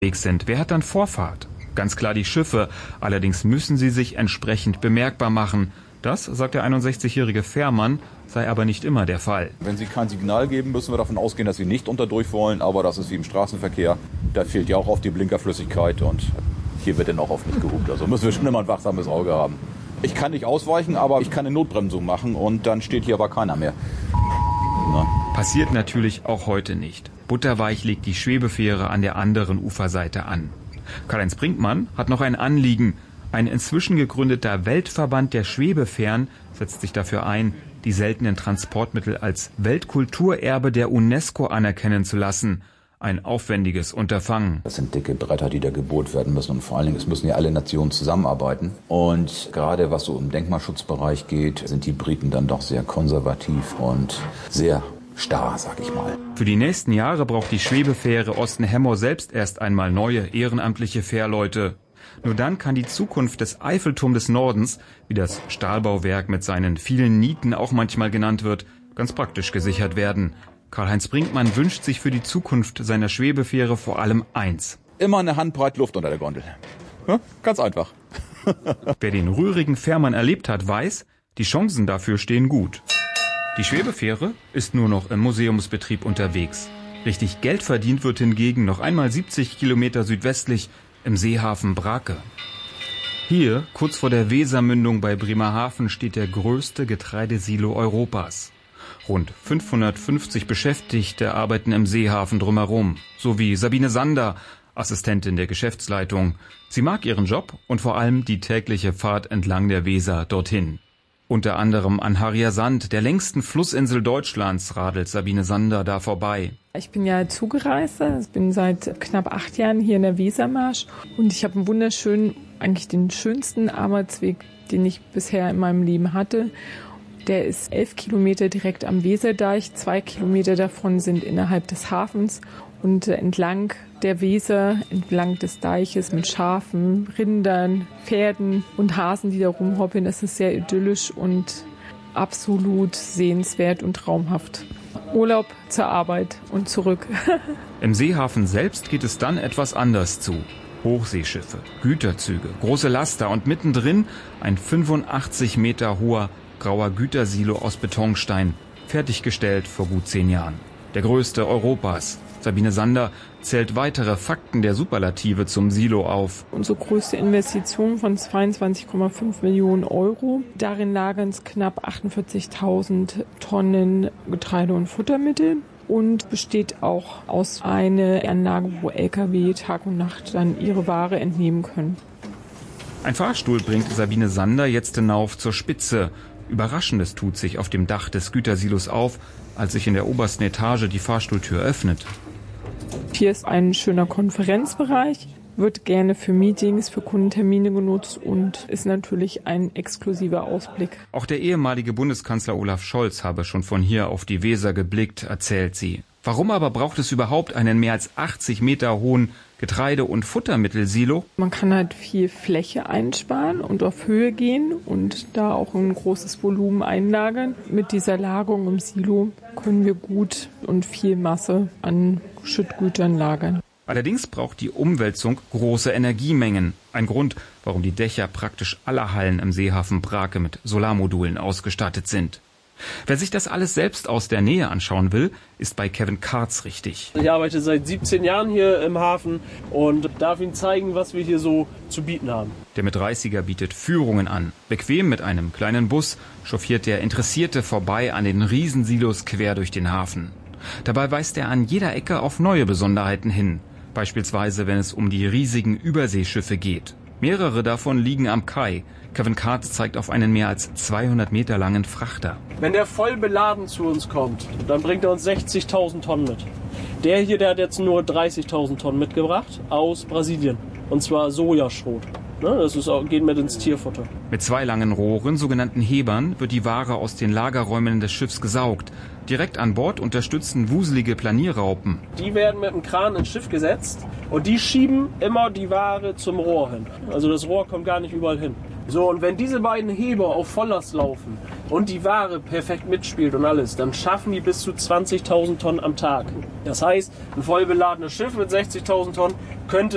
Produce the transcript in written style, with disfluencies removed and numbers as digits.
unterwegs sind. Wer hat dann Vorfahrt? Ganz klar die Schiffe. Allerdings müssen sie sich entsprechend bemerkbar machen. Das, sagt der 61-jährige Fährmann, sei aber nicht immer der Fall. Wenn sie kein Signal geben, müssen wir davon ausgehen, dass sie nicht unterdurch wollen. Aber das ist wie im Straßenverkehr. Da fehlt ja auch oft die Blinkerflüssigkeit und hier wird dann auch oft nicht gehupt. Also müssen wir schon immer ein wachsames Auge haben. Ich kann nicht ausweichen, aber ich kann eine Notbremsung machen und dann steht hier aber keiner mehr. Na. Passiert natürlich auch heute nicht. Butterweich liegt die Schwebefähre an der anderen Uferseite an. Karl-Heinz Brinkmann hat noch ein Anliegen. Ein inzwischen gegründeter Weltverband der Schwebefähren setzt sich dafür ein, die seltenen Transportmittel als Weltkulturerbe der UNESCO anerkennen zu lassen. Ein aufwendiges Unterfangen. Das sind dicke Bretter, die da gebohrt werden müssen. Und vor allen Dingen, es müssen ja alle Nationen zusammenarbeiten. Und gerade was so im Denkmalschutzbereich geht, sind die Briten dann doch sehr konservativ und sehr starr, sag ich mal. Für die nächsten Jahre braucht die Schwebefähre Osten-Hemmoor selbst erst einmal neue ehrenamtliche Fährleute. Nur dann kann die Zukunft des Eiffelturm des Nordens, wie das Stahlbauwerk mit seinen vielen Nieten auch manchmal genannt wird, ganz praktisch gesichert werden. Karl-Heinz Brinkmann wünscht sich für die Zukunft seiner Schwebefähre vor allem eins. Immer eine Handbreit Luft unter der Gondel. Ja, ganz einfach. Wer den rührigen Fährmann erlebt hat, weiß, die Chancen dafür stehen gut. Die Schwebefähre ist nur noch im Museumsbetrieb unterwegs. Richtig Geld verdient wird hingegen noch einmal 70 Kilometer südwestlich im Seehafen Brake. Hier, kurz vor der Wesermündung bei Bremerhaven, steht der größte Getreidesilo Europas. Rund 550 Beschäftigte arbeiten im Seehafen drumherum, sowie Sabine Sander, Assistentin der Geschäftsleitung. Sie mag ihren Job und vor allem die tägliche Fahrt entlang der Weser dorthin. Unter anderem an Harrier Sand, der längsten Flussinsel Deutschlands, radelt Sabine Sander da vorbei. Ich bin ja Zugereiste, ich bin seit knapp 8 Jahren hier in der Wesermarsch und ich habe einen wunderschönen, eigentlich den schönsten Arbeitsweg, den ich bisher in meinem Leben hatte. Der ist 11 Kilometer direkt am Weserdeich, 2 Kilometer davon sind innerhalb des Hafens und entlang der Weser, entlang des Deiches mit Schafen, Rindern, Pferden und Hasen, die da rumhoppeln. Das ist sehr idyllisch und absolut sehenswert und traumhaft. Urlaub zur Arbeit und zurück. Im Seehafen selbst geht es dann etwas anders zu. Hochseeschiffe, Güterzüge, große Laster und mittendrin ein 85 Meter hoher grauer Gütersilo aus Betonstein, fertiggestellt vor gut 10 Jahren. Der größte Europas. Sabine Sander zählt weitere Fakten der Superlative zum Silo auf. Unsere größte Investition von 22,5 Millionen Euro. Darin lagern es knapp 48.000 Tonnen Getreide und Futtermittel und besteht auch aus einer Anlage, wo Lkw Tag und Nacht dann ihre Ware entnehmen können. Ein Fahrstuhl bringt Sabine Sander jetzt hinauf zur Spitze. Überraschendes tut sich auf dem Dach des Gütersilos auf, als sich in der obersten Etage die Fahrstuhltür öffnet. Hier ist ein schöner Konferenzbereich, wird gerne für Meetings, für Kundentermine genutzt und ist natürlich ein exklusiver Ausblick. Auch der ehemalige Bundeskanzler Olaf Scholz habe schon von hier auf die Weser geblickt, erzählt sie. Warum aber braucht es überhaupt einen mehr als 80 Meter hohen Getreide- und Futtermittelsilo? Man kann halt viel Fläche einsparen und auf Höhe gehen und da auch ein großes Volumen einlagern. Mit dieser Lagerung im Silo können wir gut und viel Masse an Schüttgütern lagern. Allerdings braucht die Umwälzung große Energiemengen. Ein Grund, warum die Dächer praktisch aller Hallen im Seehafen Brake mit Solarmodulen ausgestattet sind. Wer sich das alles selbst aus der Nähe anschauen will, ist bei Kevin Karz richtig. Ich arbeite seit 17 Jahren hier im Hafen und darf Ihnen zeigen, was wir hier so zu bieten haben. Der mit 30er bietet Führungen an. Bequem mit einem kleinen Bus chauffiert der Interessierte vorbei an den Riesensilos quer durch den Hafen. Dabei weist er an jeder Ecke auf neue Besonderheiten hin. Beispielsweise, wenn es um die riesigen Überseeschiffe geht. Mehrere davon liegen am Kai. Kevin Karz zeigt auf einen mehr als 200 Meter langen Frachter. Wenn der voll beladen zu uns kommt, dann bringt er uns 60.000 Tonnen mit. Der hier, der hat jetzt nur 30.000 Tonnen mitgebracht aus Brasilien. Und zwar Sojaschrot. Das geht mit ins Tierfutter. Mit 2 langen Rohren, sogenannten Hebern, wird die Ware aus den Lagerräumen des Schiffs gesaugt. Direkt an Bord unterstützen wuselige Planierraupen. Die werden mit einem Kran ins Schiff gesetzt und die schieben immer die Ware zum Rohr hin. Also das Rohr kommt gar nicht überall hin. So, und wenn diese beiden Heber auf Volllast laufen und die Ware perfekt mitspielt und alles, dann schaffen die bis zu 20.000 Tonnen am Tag. Das heißt, ein voll beladenes Schiff mit 60.000 Tonnen könnte